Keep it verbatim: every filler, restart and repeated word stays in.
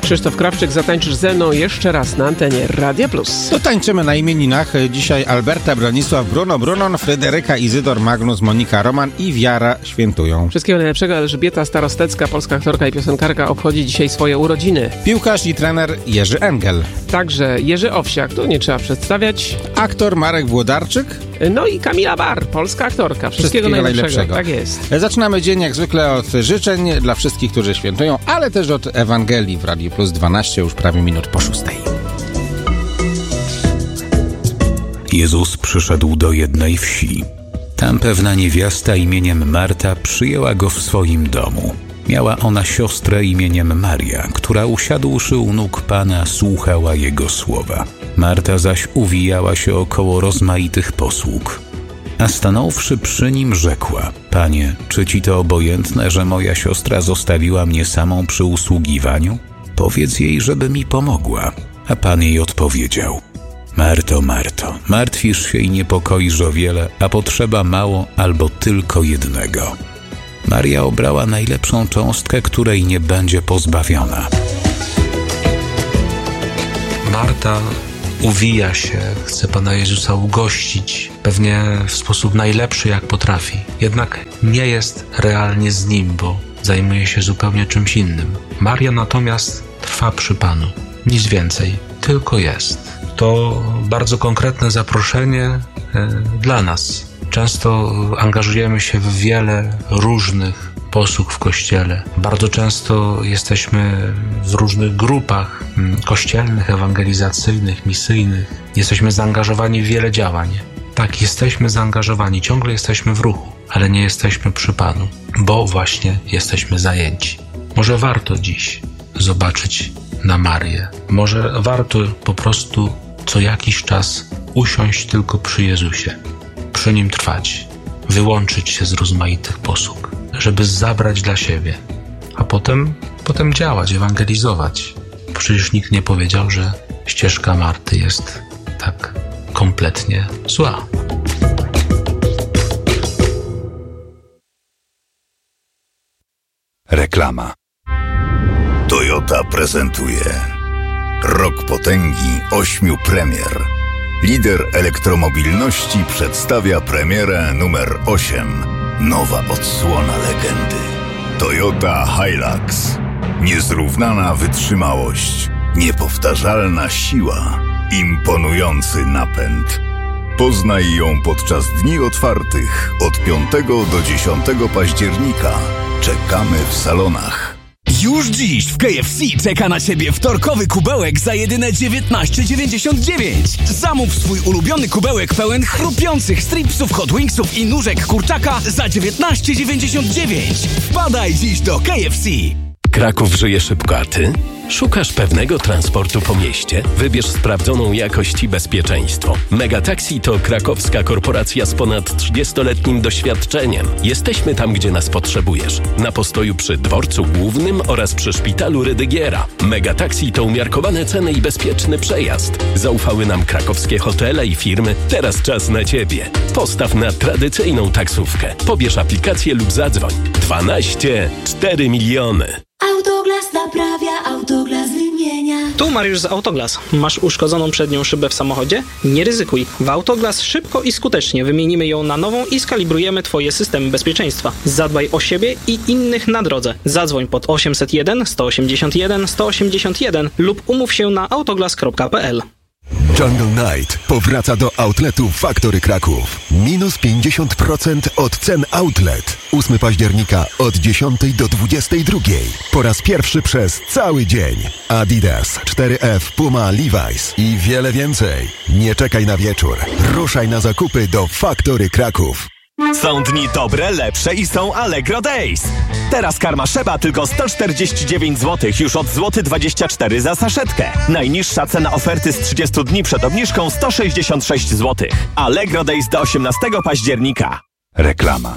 Krzysztof Krawczyk, zatańczysz ze mną jeszcze raz na antenie Radia Plus. To tańczymy na imieninach. Dzisiaj Alberta, Bronisław, Bruno, Brunon, Fryderyka, Izydor, Magnus, Monika, Roman i Wiara świętują. Wszystkiego najlepszego. Elżbieta Starostecka, polska aktorka i piosenkarka, obchodzi dzisiaj swoje urodziny. Piłkarz i trener Jerzy Engel. Także Jerzy Owsiak, tu nie trzeba przedstawiać. Aktor Marek Włodarczyk. No i Kamila Bar, polska aktorka. Wszystkiego, Wszystkiego najlepszego. najlepszego. Tak jest. Zaczynamy dzień jak zwykle od życzeń dla wszystkich, którzy świętują, ale też od Ewangelii w Radiu Plus dwanaście, już prawie minut po szóstej. Jezus przyszedł do jednej wsi. Tam pewna niewiasta imieniem Marta przyjęła go w swoim domu. Miała ona siostrę imieniem Maria, która usiadłszy u nóg Pana słuchała Jego słowa. Marta zaś uwijała się około rozmaitych posług. A stanąwszy przy nim rzekła: Panie, czy Ci to obojętne, że moja siostra zostawiła mnie samą przy usługiwaniu? Powiedz jej, żeby mi pomogła. A Pan jej odpowiedział: Marto, Marto, martwisz się i niepokoisz o wiele, a potrzeba mało albo tylko jednego. Maria obrała najlepszą cząstkę, której nie będzie pozbawiona. Marta uwija się, chce Pana Jezusa ugościć, pewnie w sposób najlepszy jak potrafi. Jednak nie jest realnie z Nim, bo zajmuje się zupełnie czymś innym. Maria natomiast trwa przy Panu. Nic więcej, tylko jest. To bardzo konkretne zaproszenie e, dla nas. Często angażujemy się w wiele różnych posług w Kościele. Bardzo często jesteśmy w różnych grupach kościelnych, ewangelizacyjnych, misyjnych. Jesteśmy zaangażowani w wiele działań. Tak, jesteśmy zaangażowani, ciągle jesteśmy w ruchu, ale nie jesteśmy przy Panu, bo właśnie jesteśmy zajęci. Może warto dziś zobaczyć na Marię. Może warto po prostu co jakiś czas usiąść tylko przy Jezusie, przy Nim trwać, wyłączyć się z rozmaitych posług, żeby zabrać dla siebie, a potem, potem działać, ewangelizować. Przecież nikt nie powiedział, że ścieżka Marty jest tak kompletnie zła. Reklama. Toyota prezentuje Rok potęgi ośmiu premier. Lider elektromobilności przedstawia premierę numer osiem. Nowa odsłona legendy. Toyota Hilux. Niezrównana wytrzymałość, niepowtarzalna siła, imponujący napęd. Poznaj ją podczas dni otwartych od piątego do dziesiątego października. Czekamy w salonach. Już dziś w K F C czeka na Ciebie wtorkowy kubełek za jedyne dziewiętnaście dziewięćdziesiąt dziewięć. Zamów swój ulubiony kubełek pełen chrupiących stripsów, hot wingsów i nóżek kurczaka za dziewiętnaście dziewięćdziesiąt dziewięć. Wpadaj dziś do K F C. Kraków żyje szybko, a Ty? Szukasz pewnego transportu po mieście? Wybierz sprawdzoną jakość i bezpieczeństwo. Megataxi to krakowska korporacja z ponad trzydziestoletnim doświadczeniem. Jesteśmy tam, gdzie nas potrzebujesz. Na postoju przy dworcu głównym oraz przy szpitalu Rydygiera. Megataxi to umiarkowane ceny i bezpieczny przejazd. Zaufały nam krakowskie hotele i firmy. Teraz czas na Ciebie. Postaw na tradycyjną taksówkę. Pobierz aplikację lub zadzwoń. dwanaście cztery miliony. Autoglas naprawia, Autoglas wymienia. Tu Mariusz z Autoglas. Masz uszkodzoną przednią szybę w samochodzie? Nie ryzykuj. W Autoglas szybko i skutecznie wymienimy ją na nową i skalibrujemy Twoje systemy bezpieczeństwa. Zadbaj o siebie i innych na drodze. Zadzwoń pod osiemset jeden sto osiemdziesiąt jeden sto osiemdziesiąt jeden lub umów się na autoglas kropka p l. Jungle Night powraca do outletu Factory Kraków. Minus pięćdziesiąt procent od cen outlet. ósmego października od dziesiątej do dwudziestej drugiej. Po raz pierwszy przez cały dzień. Adidas, cztery F, Puma, Levi's i wiele więcej. Nie czekaj na wieczór. Ruszaj na zakupy do Factory Kraków. Są dni dobre, lepsze i są Allegro Days. Teraz karma Szeba tylko sto czterdzieści dziewięć złotych, już od złoty dwadzieścia cztery za saszetkę. Najniższa cena oferty z trzydziestu dni przed obniżką sto sześćdziesiąt sześć złotych. Allegro Days do osiemnastego października. Reklama.